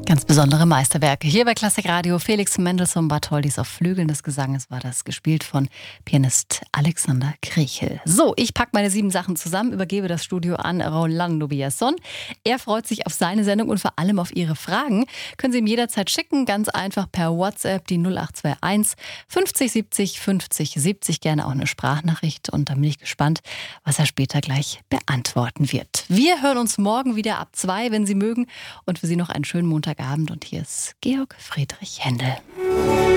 Ganz besondere Meisterwerke. Hier bei Klassik Radio. Felix Mendelssohn Bartholdys auf Flügeln des Gesanges war das, gespielt von Pianist Alexander Kriechel. So, ich packe meine 7 Sachen zusammen, übergebe das Studio an Rolando Biasson. Er freut sich auf seine Sendung und vor allem auf Ihre Fragen. Können Sie ihm jederzeit schicken, ganz einfach per WhatsApp, die 0821 50 70 50 70. Gerne auch eine Sprachnachricht. Und dann bin ich gespannt, was er später gleich beantworten wird. Wir hören uns morgen wieder ab 2, wenn Sie mögen. Und für Sie noch einen schönen Montagabend. Und hier ist Georg Friedrich Händel.